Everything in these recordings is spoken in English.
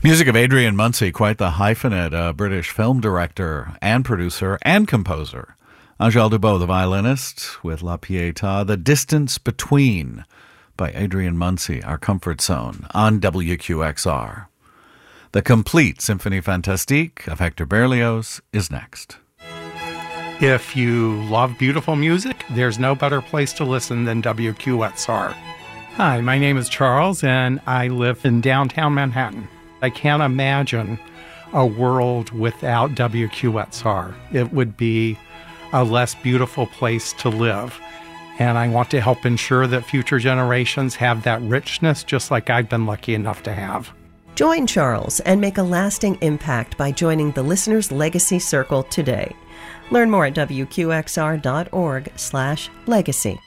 Music of Adrian Munsey, quite the hyphenate, a British film director and producer and composer. Angèle Dubot, the violinist, with La Pietà, The Distance Between by Adrian Munsey, our comfort zone on WQXR. The complete Symphonie Fantastique of Hector Berlioz is next. If you love beautiful music, there's no better place to listen than WQXR. Hi, my name is Charles, and I live in downtown Manhattan. I can't imagine a world without WQXR. It would be a less beautiful place to live. And I want to help ensure that future generations have that richness just like I've been lucky enough to have. Join Charles and make a lasting impact by joining the Listener's Legacy Circle today. Learn more at wqxr.org/legacy.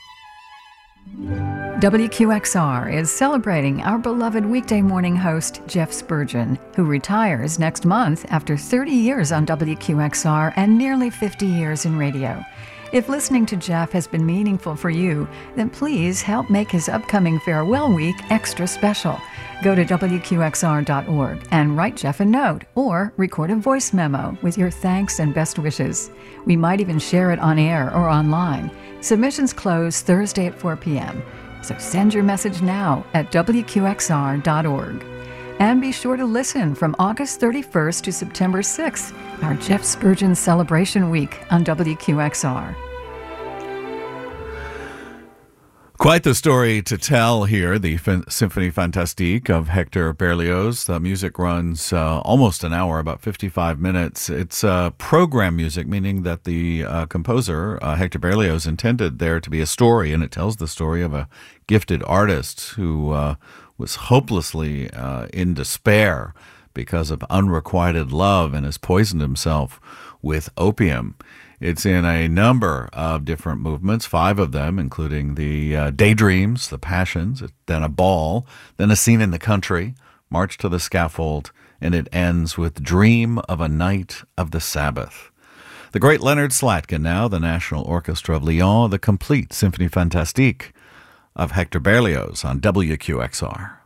WQXR is celebrating our beloved weekday morning host, Jeff Spurgeon, who retires next month after 30 years on WQXR and nearly 50 years in radio. If listening to Jeff has been meaningful for you, then please help make his upcoming farewell week extra special. Go to WQXR.org and write Jeff a note or record a voice memo with your thanks and best wishes. We might even share it on air or online. Submissions close Thursday at 4 p.m. So send your message now at WQXR.org. And be sure to listen from August 31st to September 6th, our Jeff Spurgeon Celebration Week on WQXR. Quite the story to tell here, the Symphonie Fantastique of Hector Berlioz. The music runs almost an hour, about 55 minutes. It's program music, meaning that the composer, Hector Berlioz, intended there to be a story, and it tells the story of a gifted artist who was hopelessly in despair because of unrequited love and has poisoned himself with opium. It's in a number of different movements, 5 of them, including the Daydreams, the Passions, then a ball, then a scene in the country, March to the Scaffold, and it ends with Dream of a Night of the Sabbath. The great Leonard Slatkin now, the National Orchestra of Lyon, the complete Symphonie Fantastique of Hector Berlioz on WQXR.